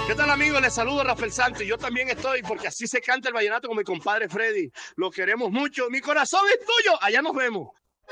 ¿Qué tal, amigos? Les saludo Rafael Sánchez. Yo también estoy, porque así se canta el vallenato con mi compadre Freddy. Lo queremos mucho. Mi corazón es tuyo. Allá nos vemos.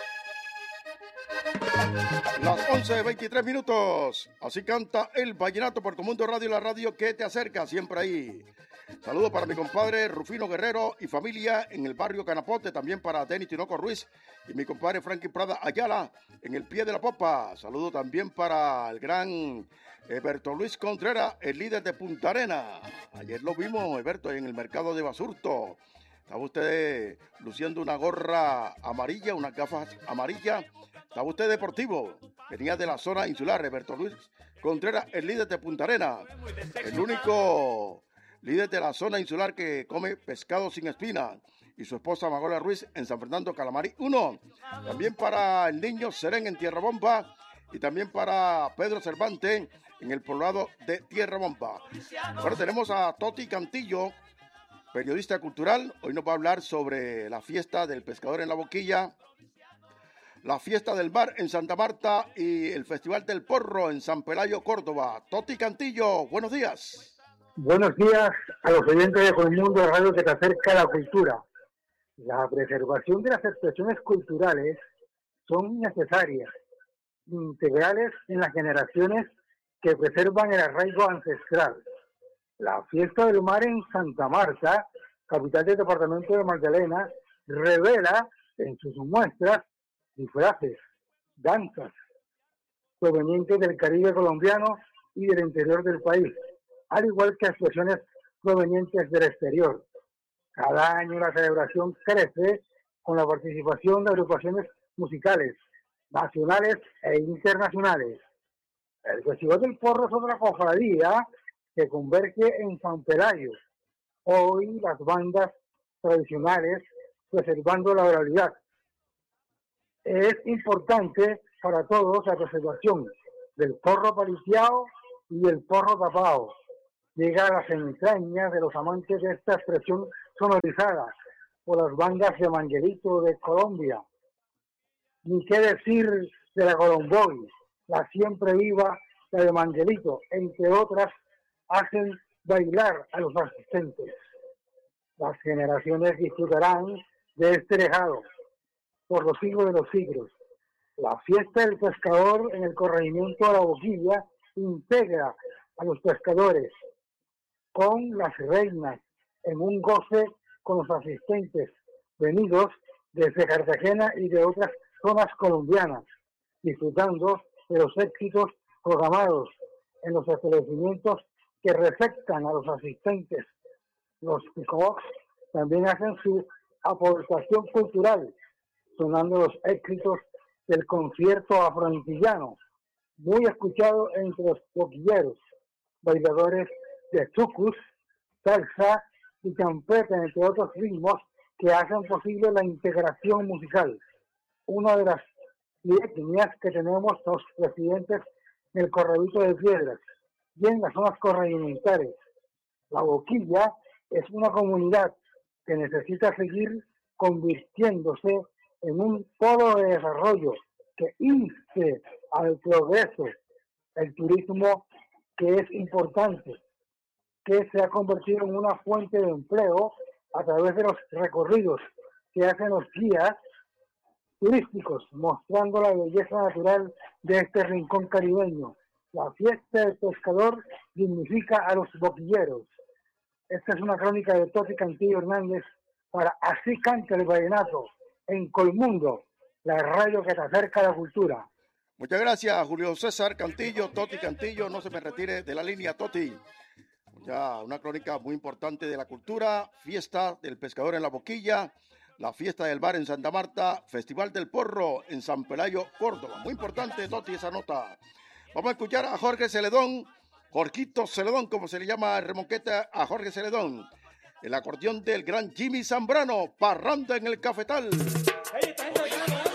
Las 11:23. Así canta el vallenato por Tu Mundo Radio, la radio que te acerca siempre ahí. Saludos para mi compadre Rufino Guerrero y familia en el barrio Canapote, también para Denis Tinoco Ruiz y mi compadre Frankie Prada Ayala en el pie de la popa. Saludos también para el gran Eberto Luis Contreras, el líder de Punta Arena. Ayer lo vimos, Eberto, en el mercado de Basurto. Estaba usted luciendo una gorra amarilla, unas gafas amarillas. Estaba usted deportivo. Venía de la zona insular, Eberto Luis Contreras, el líder de Punta Arena. El único líder de la zona insular que come pescado sin espina, y su esposa Magola Ruiz en San Fernando Calamarí 1. También para el niño Serén en Tierra Bomba, y también para Pedro Cervantes en el poblado de Tierra Bomba. Ahora tenemos a Toti Cantillo, periodista cultural. Hoy nos va a hablar sobre la fiesta del pescador en la Boquilla, la fiesta del bar en Santa Marta y el Festival del Porro en San Pelayo, Córdoba. Toti Cantillo, buenos días. Buenos días a los oyentes de Colmundo Radio que te acerca a la cultura. La preservación de las expresiones culturales son necesarias, integrales en las generaciones que preservan el arraigo ancestral. La fiesta del mar en Santa Marta, capital del departamento de Magdalena, revela en sus muestras disfraces, danzas provenientes del Caribe colombiano y del interior del país, al igual que expresiones provenientes del exterior. Cada año la celebración crece con la participación de agrupaciones musicales, nacionales e internacionales. El Festival del Porro es otra cofradía que converge en San Pelayo. Hoy las bandas tradicionales preservando la oralidad. Es importante para todos la preservación del porro paliteado y el porro tapado. Llega a las entrañas de los amantes de esta expresión sonorizada por las bandas de Manguelito de Colombia. Ni qué decir de la Colomboy, la siempre viva, la de Manguelito, entre otras, hacen bailar a los asistentes. Las generaciones disfrutarán de este legado por los siglos de los siglos. La fiesta del pescador en el corregimiento de la Boquilla integra a los pescadores con las reinas en un goce con los asistentes venidos desde Cartagena y de otras zonas colombianas, disfrutando de los éxitos programados en los establecimientos que receptan a los asistentes. Los picobox también hacen su aportación cultural, sonando los éxitos del concierto afroantillano, muy escuchado entre los boquilleros, bailadores de zucus, salsa y champeta, entre otros ritmos que hacen posible la integración musical. Una de las etnias que tenemos los residentes en el Corralito de Piedras y en las zonas corregimientales. La Boquilla es una comunidad que necesita seguir convirtiéndose en un polo de desarrollo que inste al progreso, el turismo que es importante, que se ha convertido en una fuente de empleo a través de los recorridos que hacen los guías turísticos, mostrando la belleza natural de este rincón caribeño. La fiesta del pescador dignifica a los boquilleros. Esta es una crónica de Toti Cantillo Hernández para Así Canta el Vallenato en Colmundo, la radio que te acerca a la cultura. Muchas gracias, Julio César Cantillo, Toti Cantillo. No se me retire de la línea, Toti. Ya una crónica muy importante de la cultura, fiesta del pescador en la Boquilla, la fiesta del bar en Santa Marta, Festival del Porro en San Pelayo, Córdoba. Muy importante, Toti, esa nota. Vamos a escuchar a Jorge Celedón, Jorquito Celedón, como se le llama en Remoqueta a Jorge Celedón. El acordeón del gran Jimmy Zambrano, Parranda en el Cafetal. Hey,